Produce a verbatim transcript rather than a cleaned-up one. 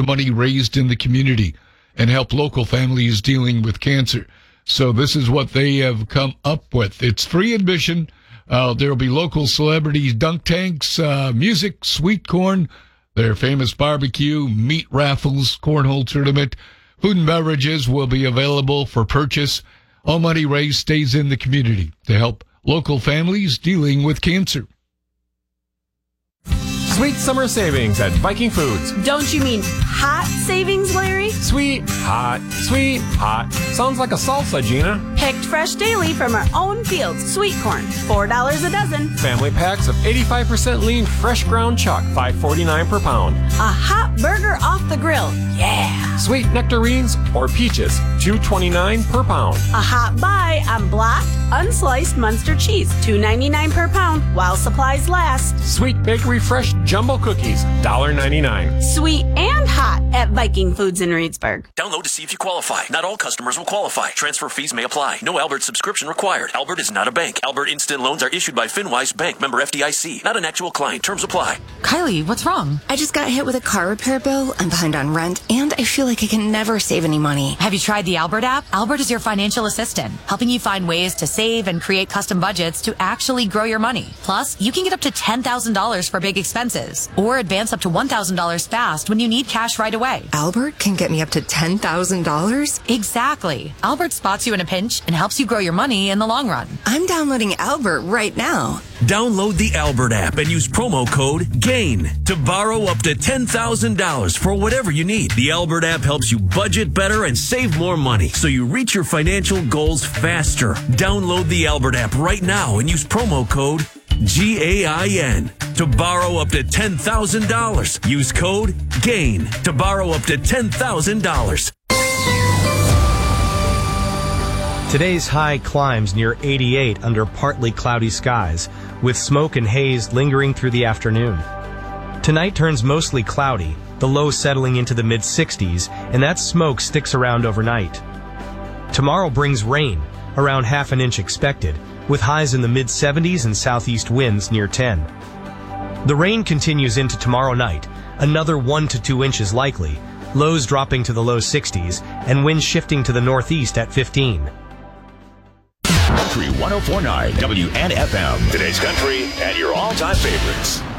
the money raised in the community and help local families dealing with cancer. So this is what they have come up with. It's free admission. Uh, there will be local celebrities, dunk tanks, uh, music, sweet corn, their famous barbecue, meat raffles, cornhole tournament. Food and beverages will be available for purchase. All money raised stays in the community to help local families dealing with cancer. Sweet summer savings at Viking Foods. Don't you mean hot savings, Larry? Sweet, hot, sweet, hot. Sounds like a salsa, Gina. Picked fresh daily from our own fields. Sweet corn, four dollars a dozen. Family packs of eighty-five percent lean fresh ground chuck, five forty-nine per pound. A hot burger off the grill. Yeah. Sweet nectarines or peaches, two twenty-nine per pound. A hot buy on blocked, unsliced Munster cheese, two ninety-nine per pound while supplies last. Sweet bakery fresh jumbo cookies, one ninety-nine. Sweet and hot at Viking Foods in Reedsburg. Download to see if you qualify. Not all customers will qualify. Transfer fees may apply. No Albert subscription required. Albert is not a bank. Albert Instant Loans are issued by FinWise Bank, member F D I C. Not an actual client. Terms apply. Kylie, what's wrong? I just got hit with a car repair bill. I'm behind on rent, and I feel like I can never save any money. Have you tried the Albert app? Albert is your financial assistant, helping you find ways to save and create custom budgets to actually grow your money. Plus, you can get up to ten thousand dollars for big expenses, or advance up to one thousand dollars fast when you need cash right away. Albert can get me up to ten thousand dollars? Exactly. Albert spots you in a pinch and helps you grow your money in the long run. I'm downloading Albert right now. Download the Albert app and use promo code GAIN to borrow up to ten thousand dollars for whatever you need. The Albert app helps you budget better and save more money so you reach your financial goals faster. Download the Albert app right now and use promo code G A I N to borrow up to ten thousand dollars. Use code GAIN to borrow up to ten thousand dollars. Today's high climbs near eighty-eight under partly cloudy skies, with smoke and haze lingering through the afternoon. Tonight turns mostly cloudy, the low settling into the mid sixties, and that smoke sticks around overnight. Tomorrow brings rain, around half an inch expected, with highs in the mid seventies and southeast winds near ten. The rain continues into tomorrow night, another one to two inches likely, lows dropping to the low sixties, and winds shifting to the northeast at fifteen. Country one oh four point nine W N F M. Today's country and your all-time favorites.